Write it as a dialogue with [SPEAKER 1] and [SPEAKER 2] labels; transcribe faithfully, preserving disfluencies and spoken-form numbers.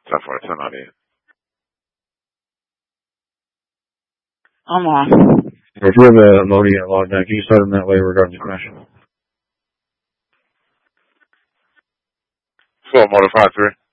[SPEAKER 1] ten four, ten ninety-eight.
[SPEAKER 2] I'm on.
[SPEAKER 3] If you have a loading and log down, can you start them that way regarding the crash?
[SPEAKER 1] Four, motor five three.